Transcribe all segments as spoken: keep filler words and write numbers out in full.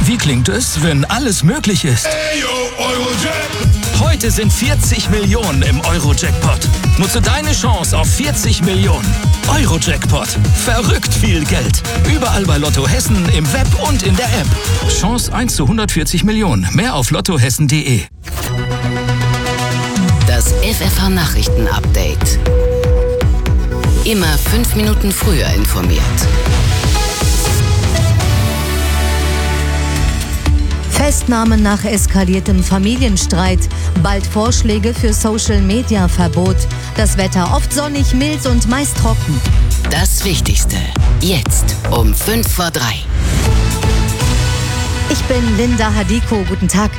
Wie klingt es, wenn alles möglich ist? Heute sind vierzig Millionen im Euro-Jackpot. Nutze deine Chance auf vierzig Millionen. Euro-Jackpot. Verrückt viel Geld. Überall bei Lotto Hessen, im Web und in der App. Chance eins zu hundertvierzig Millionen. Mehr auf lottohessen punkt de. Das F F H-Nachrichten-Update. Immer fünf Minuten früher informiert. Festnahmen nach eskaliertem Familienstreit. Bald Vorschläge für Social-Media-Verbot. Das Wetter oft sonnig, mild und meist trocken. Das Wichtigste. Jetzt um fünf vor drei. Ich bin Linda Hadiko. Guten Tag.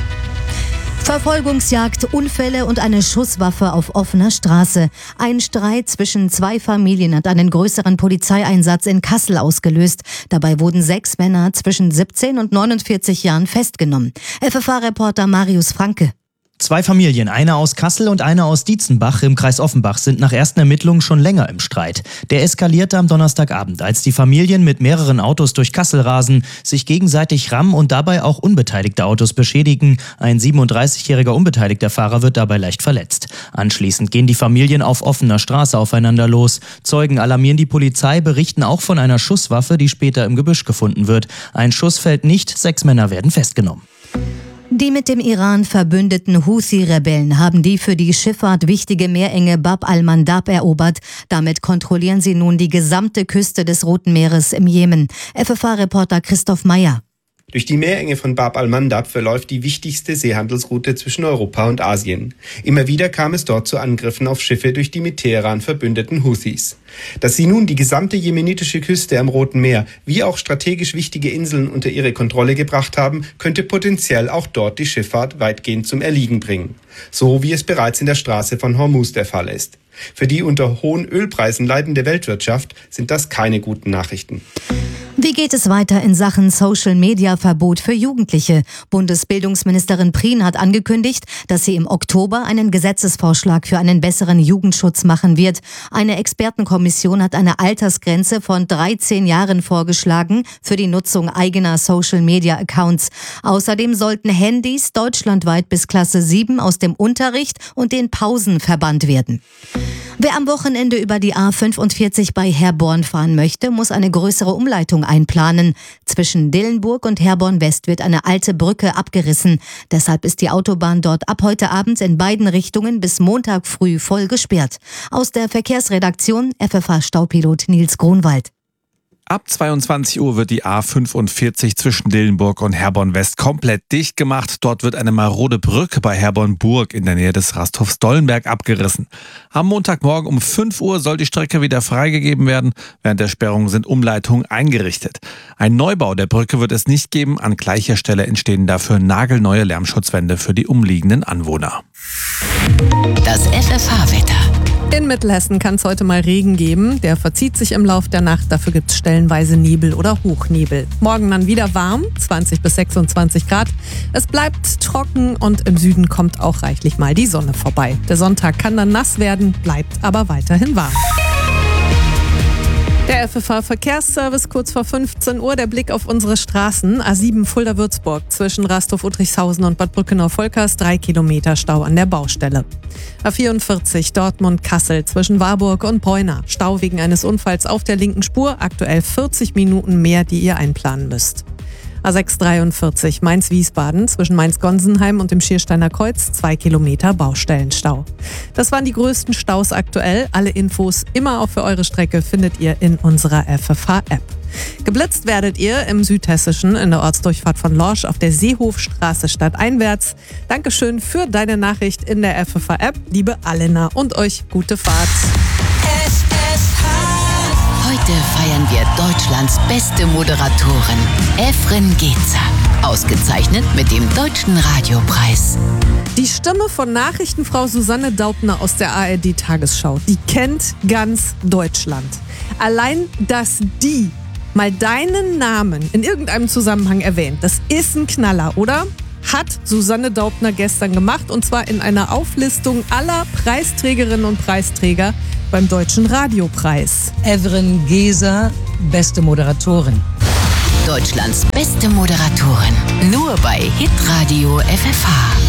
Verfolgungsjagd, Unfälle und eine Schusswaffe auf offener Straße. Ein Streit zwischen zwei Familien hat einen größeren Polizeieinsatz in Kassel ausgelöst. Dabei wurden sechs Männer zwischen siebzehn und neunundvierzig Jahren festgenommen. F F H-Reporter Marius Franke. Zwei Familien, eine aus Kassel und eine aus Dietzenbach im Kreis Offenbach, sind nach ersten Ermittlungen schon länger im Streit. Der eskalierte am Donnerstagabend, als die Familien mit mehreren Autos durch Kassel rasen, sich gegenseitig rammen und dabei auch unbeteiligte Autos beschädigen. Ein siebenunddreißigjähriger unbeteiligter Fahrer wird dabei leicht verletzt. Anschließend gehen die Familien auf offener Straße aufeinander los. Zeugen alarmieren die Polizei, berichten auch von einer Schusswaffe, die später im Gebüsch gefunden wird. Ein Schuss fällt nicht, sechs Männer werden festgenommen. Die mit dem Iran verbündeten Houthi-Rebellen haben die für die Schifffahrt wichtige Meerenge Bab al-Mandab erobert. Damit kontrollieren sie nun die gesamte Küste des Roten Meeres im Jemen. F F H-Reporter Christoph Meyer. Durch die Meerenge von Bab al-Mandab verläuft die wichtigste Seehandelsroute zwischen Europa und Asien. Immer wieder kam es dort zu Angriffen auf Schiffe durch die mit Teheran verbündeten Houthis. Dass sie nun die gesamte jemenitische Küste am Roten Meer wie auch strategisch wichtige Inseln unter ihre Kontrolle gebracht haben, könnte potenziell auch dort die Schifffahrt weitgehend zum Erliegen bringen. So wie es bereits in der Straße von Hormuz der Fall ist. Für die unter hohen Ölpreisen leidende Weltwirtschaft sind das keine guten Nachrichten. Wie geht es weiter in Sachen Social-Media-Verbot für Jugendliche? Bundesbildungsministerin Prien hat angekündigt, dass sie im Oktober einen Gesetzesvorschlag für einen besseren Jugendschutz machen wird. Eine Expertenkommission hat eine Altersgrenze von dreizehn Jahren vorgeschlagen für die Nutzung eigener Social-Media-Accounts. Außerdem sollten Handys deutschlandweit bis Klasse sieben aus dem Unterricht und den Pausen verbannt werden. Wer am Wochenende über die A fünfundvierzig bei Herborn fahren möchte, muss eine größere Umleitung einplanen. Zwischen Dillenburg und Herborn-West wird eine alte Brücke abgerissen. Deshalb ist die Autobahn dort ab heute Abend in beiden Richtungen bis Montag früh voll gesperrt. Aus der Verkehrsredaktion F F H-Staupilot Nils Grunwald. Ab zweiundzwanzig Uhr wird die A fünfundvierzig zwischen Dillenburg und Herborn-West komplett dicht gemacht. Dort wird eine marode Brücke bei Herborn-Burg in der Nähe des Rasthofs Dollenberg abgerissen. Am Montagmorgen um fünf Uhr soll die Strecke wieder freigegeben werden. Während der Sperrung sind Umleitungen eingerichtet. Ein Neubau der Brücke wird es nicht geben. An gleicher Stelle entstehen dafür nagelneue Lärmschutzwände für die umliegenden Anwohner. Das F F H-Wetter. In Mittelhessen kann es heute mal Regen geben. Der verzieht sich im Lauf der Nacht. Dafür gibt es stellenweise Nebel oder Hochnebel. Morgen dann wieder warm, zwanzig bis sechsundzwanzig Grad. Es bleibt trocken und im Süden kommt auch reichlich mal die Sonne vorbei. Der Sonntag kann dann nass werden, bleibt aber weiterhin warm. Der F F H-Verkehrsservice kurz vor fünfzehn Uhr. Der Blick auf unsere Straßen. A sieben Fulda-Würzburg zwischen Rasthof-Udrichshausen und Bad Brückenau-Volkers. Drei Kilometer Stau an der Baustelle. A vierundvierzig Dortmund-Kassel zwischen Warburg und Bräuna. Stau wegen eines Unfalls auf der linken Spur. Aktuell vierzig Minuten mehr, die ihr einplanen müsst. A sechs dreiundvierzig Mainz-Wiesbaden zwischen Mainz-Gonsenheim und dem Schiersteiner Kreuz, zwei Kilometer Baustellenstau. Das waren die größten Staus aktuell. Alle Infos immer auch für eure Strecke findet ihr in unserer F F H-App. Geblitzt werdet ihr im Südhessischen in der Ortsdurchfahrt von Lorsch auf der Seehofstraße stadteinwärts. Dankeschön für deine Nachricht in der F F H-App, liebe Alena, und euch gute Fahrt. F F H. Heute feiern wir Deutschlands beste Moderatorin, Efren Gezer. Ausgezeichnet mit dem Deutschen Radiopreis. Die Stimme von Nachrichtenfrau Susanne Daubner aus der A R D-Tagesschau, die kennt ganz Deutschland. Allein, dass die mal deinen Namen in irgendeinem Zusammenhang erwähnt, das ist ein Knaller, oder? Hat Susanne Daubner gestern gemacht, und zwar in einer Auflistung aller Preisträgerinnen und Preisträger beim Deutschen Radiopreis. Efren Gezer, beste Moderatorin. Deutschlands beste Moderatorin, bei Hitradio F F H.